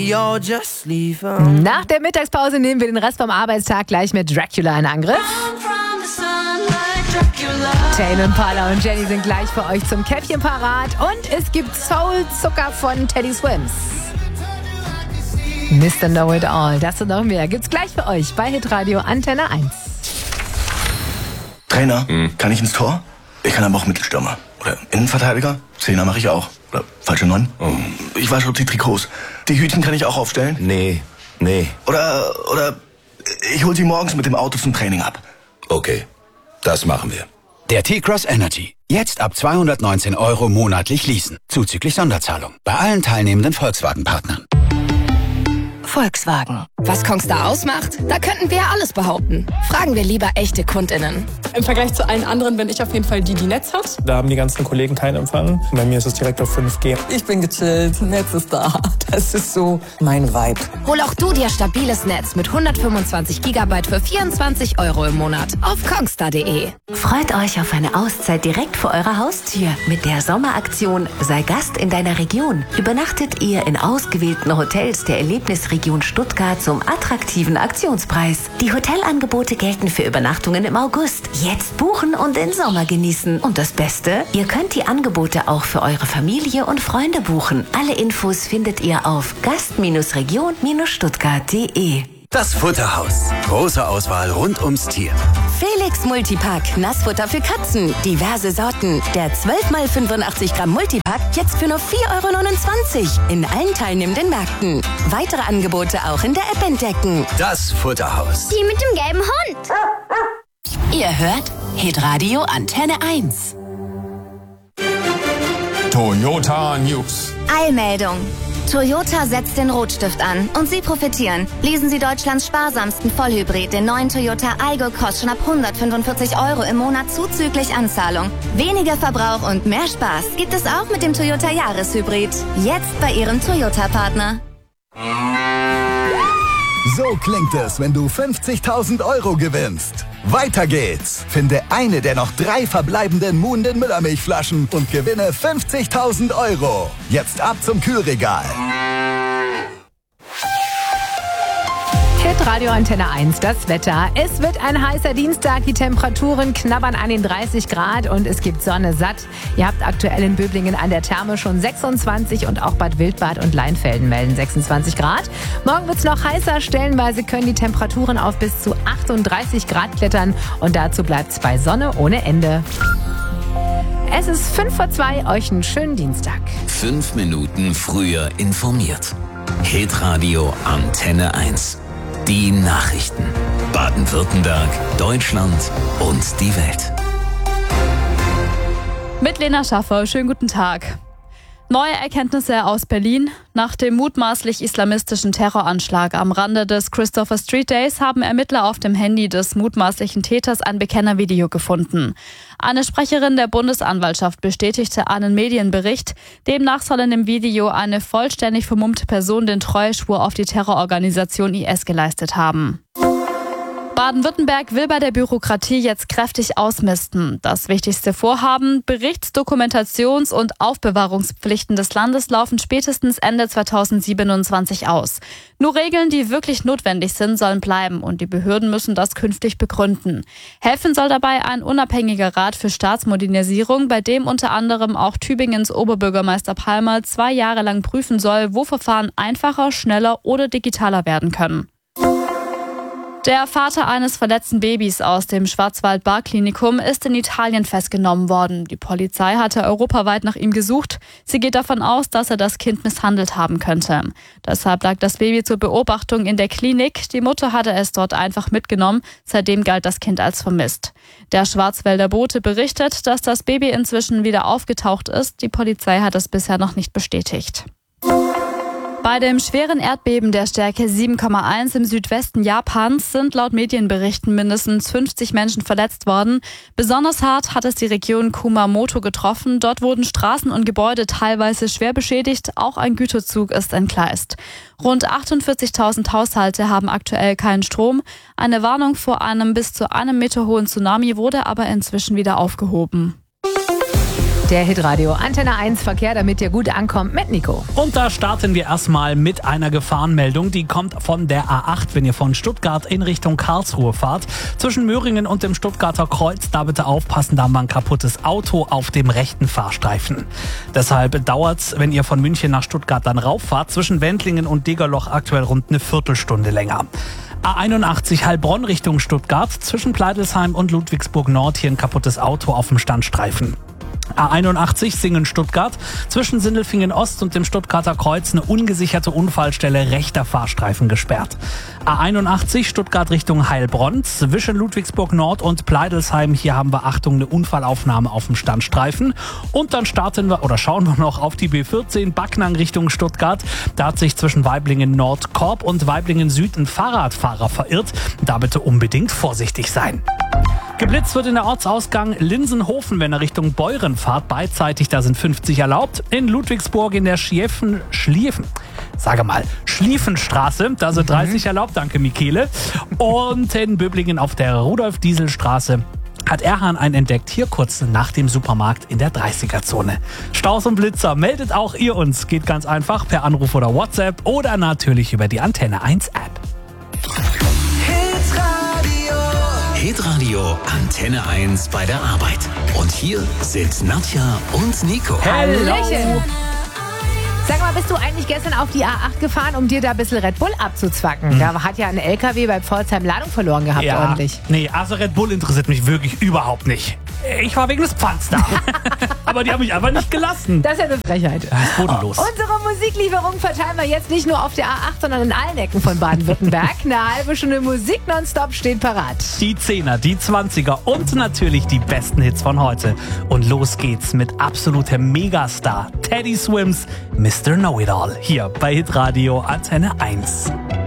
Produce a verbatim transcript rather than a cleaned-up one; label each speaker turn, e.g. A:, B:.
A: Nach der Mittagspause nehmen wir den Rest vom Arbeitstag gleich mit Dracula in Angriff. Tane Impala und Jenny sind gleich für euch zum Käffchen parat. Und es gibt Soul-Zucker von Teddy Swims. Mister Know It All, das und noch mehr gibt's gleich für euch bei Hitradio Antenne eins.
B: Trainer, hm. kann ich ins Tor? Ich kann aber auch Mittelstürmer. Oder Innenverteidiger? Zehner mache ich auch. Oder falsche Neun? Oh. Ich wasche auch die Trikots. Die Hütchen kann ich auch aufstellen?
C: Nee, nee.
B: Oder, oder ich hol sie morgens mit dem Auto zum Training ab.
C: Okay, das machen wir.
D: Der T-Cross Energy. Jetzt ab zweihundertneunzehn Euro monatlich leasen. Zuzüglich Sonderzahlung. Bei allen teilnehmenden Volkswagen-Partnern.
E: Volkswagen. Was Kongstar ausmacht? Da könnten wir ja alles behaupten. Fragen wir lieber echte KundInnen.
F: Im Vergleich zu allen anderen bin ich auf jeden Fall die, die Netz hat.
G: Da haben die ganzen Kollegen keinen Empfang. Bei mir ist es direkt auf fünf G.
H: Ich bin gechillt, Netz ist da. Das ist so mein Vibe.
E: Hol auch du dir stabiles Netz mit hundertfünfundzwanzig Gigabyte für vierundzwanzig Euro im Monat auf kongstar punkt de.
I: Freut euch auf eine Auszeit direkt vor eurer Haustür. Mit der Sommeraktion Sei Gast in deiner Region übernachtet ihr in ausgewählten Hotels der Erlebnisregion Stuttgart zum attraktiven Aktionspreis. Die Hotelangebote gelten für Übernachtungen im August. Jetzt buchen und den Sommer genießen. Und das Beste? Ihr könnt die Angebote auch für eure Familie und Freunde buchen. Alle Infos findet ihr auf gast Region Stuttgart punkt de.
D: Das Futterhaus. Große Auswahl rund ums Tier.
E: Felix Multipack. Nassfutter für Katzen. Diverse Sorten. Der zwölf mal fünfundachtzig Gramm Multipack jetzt für nur vier Euro neunundzwanzig. In allen teilnehmenden Märkten. Weitere Angebote auch in der App entdecken.
D: Das Futterhaus.
J: Die mit dem gelben Hund.
E: Ihr hört Hitradio Antenne eins.
K: Toyota News.
J: Eilmeldung. Toyota setzt den Rotstift an und Sie profitieren. Lesen Sie Deutschlands sparsamsten Vollhybrid, den neuen Toyota Aygo, kostet schon ab hundertfünfundvierzig Euro im Monat zuzüglich Anzahlung. Weniger Verbrauch und mehr Spaß gibt es auch mit dem Toyota Jahreshybrid. Jetzt bei Ihrem Toyota-Partner.
L: So klingt es, wenn du fünfzigtausend Euro gewinnst. Weiter geht's. Finde eine der noch drei verbleibenden Muhnden Müllermilchflaschen und gewinne fünfzigtausend Euro. Jetzt ab zum Kühlregal.
A: Radio Antenne eins, das Wetter. Es wird ein heißer Dienstag, die Temperaturen knabbern an den dreißig Grad und es gibt Sonne satt. Ihr habt aktuell in Böblingen an der Therme schon sechsundzwanzig und auch Bad Wildbad und Leinfelden melden sechsundzwanzig Grad. Morgen wird es noch heißer, stellenweise können die Temperaturen auf bis zu achtunddreißig Grad klettern und dazu bleibt es bei Sonne ohne Ende. Es ist fünf vor zwei, euch einen schönen Dienstag.
M: Fünf Minuten früher informiert. Hitradio Antenne eins. Die Nachrichten. Baden-Württemberg, Deutschland und die Welt.
N: Mit Lena Schaffer, schönen guten Tag. Neue Erkenntnisse aus Berlin. Nach dem mutmaßlich islamistischen Terroranschlag am Rande des Christopher Street Days haben Ermittler auf dem Handy des mutmaßlichen Täters ein Bekennervideo gefunden. Eine Sprecherin der Bundesanwaltschaft bestätigte einen Medienbericht. Demnach soll in dem Video eine vollständig vermummte Person den Treueschwur auf die Terrororganisation I S geleistet haben. Baden-Württemberg will bei der Bürokratie jetzt kräftig ausmisten. Das wichtigste Vorhaben, Berichts-, Dokumentations- und Aufbewahrungspflichten des Landes laufen spätestens Ende zweitausendsiebenundzwanzig aus. Nur Regeln, die wirklich notwendig sind, sollen bleiben und die Behörden müssen das künftig begründen. Helfen soll dabei ein unabhängiger Rat für Staatsmodernisierung, bei dem unter anderem auch Tübingens Oberbürgermeister Palmer zwei Jahre lang prüfen soll, wo Verfahren einfacher, schneller oder digitaler werden können. Der Vater eines verletzten Babys aus dem Schwarzwald-Baar-Klinikum ist in Italien festgenommen worden. Die Polizei hatte europaweit nach ihm gesucht. Sie geht davon aus, dass er das Kind misshandelt haben könnte. Deshalb lag das Baby zur Beobachtung in der Klinik. Die Mutter hatte es dort einfach mitgenommen. Seitdem galt das Kind als vermisst. Der Schwarzwälder Bote berichtet, dass das Baby inzwischen wieder aufgetaucht ist. Die Polizei hat es bisher noch nicht bestätigt. Bei dem schweren Erdbeben der Stärke sieben Komma eins im Südwesten Japans sind laut Medienberichten mindestens fünfzig Menschen verletzt worden. Besonders hart hat es die Region Kumamoto getroffen. Dort wurden Straßen und Gebäude teilweise schwer beschädigt. Auch ein Güterzug ist entgleist. Rund achtundvierzigtausend Haushalte haben aktuell keinen Strom. Eine Warnung vor einem bis zu einem Meter hohen Tsunami wurde aber inzwischen wieder aufgehoben.
A: Der Hitradio Antenne eins Verkehr, damit ihr gut ankommt mit Nico.
O: Und da starten wir erstmal mit einer Gefahrenmeldung. Die kommt von der A acht, wenn ihr von Stuttgart in Richtung Karlsruhe fahrt. Zwischen Möhringen und dem Stuttgarter Kreuz, da bitte aufpassen, da haben wir ein kaputtes Auto auf dem rechten Fahrstreifen. Deshalb dauert's, wenn ihr von München nach Stuttgart dann rauffahrt, zwischen Wendlingen und Degerloch aktuell rund eine Viertelstunde länger. A einundachtzig Heilbronn Richtung Stuttgart, zwischen Pleidelsheim und Ludwigsburg Nord hier ein kaputtes Auto auf dem Standstreifen. A einundachtzig Singen-Stuttgart, zwischen Sindelfingen Ost und dem Stuttgarter Kreuz eine ungesicherte Unfallstelle, rechter Fahrstreifen gesperrt. A einundachtzig Stuttgart Richtung Heilbronn, zwischen Ludwigsburg Nord und Pleidelsheim, hier haben wir, Achtung, eine Unfallaufnahme auf dem Standstreifen. Und dann starten wir oder schauen wir noch auf die B vierzehn Backnang Richtung Stuttgart. Da hat sich zwischen Waiblingen Nord Korb und Waiblingen Süd ein Fahrradfahrer verirrt. Da bitte unbedingt vorsichtig sein. Geblitzt wird in der Ortsausgang Linsenhofen, wenn er Richtung Beuren fahrt. Beidseitig, da sind fünfzig erlaubt. In Ludwigsburg in der Schlieffen, Schlieffen, sage mal, Schlieffenstraße, da sind dreißig mhm. erlaubt, danke Michele. Und in Böblingen auf der Rudolf-Diesel-Straße hat Erhan einen entdeckt, hier kurz nach dem Supermarkt in der dreißiger-Zone. Staus und Blitzer, meldet auch ihr uns. Geht ganz einfach per Anruf oder WhatsApp oder natürlich über die Antenne eins App.
M: Hitradio Antenne eins bei der Arbeit. Und hier sind Nadja und Nico.
A: Hallöchen. Sag mal, bist du eigentlich gestern auf die A acht gefahren, um dir da ein bisschen Red Bull abzuzwacken? Mhm. Da hat ja ein L K W bei Pforzheim Ladung verloren gehabt,
O: ja,
A: ordentlich.
O: Nee, also Red Bull interessiert mich wirklich überhaupt nicht. Ich war wegen des Pfands da. Aber die haben mich einfach nicht gelassen.
A: Das ist ja eine Frechheit.
O: Das ist bodenlos.
A: Unsere Musiklieferung verteilen wir jetzt nicht nur auf der A acht, sondern in allen Ecken von Baden-Württemberg. Eine halbe Stunde Musik nonstop steht parat.
O: Die Zehner, die Zwanziger und natürlich die besten Hits von heute. Und los geht's mit absolutem Megastar Teddy Swims, Mister Know-It-All. Hier bei Hitradio Antenne eins.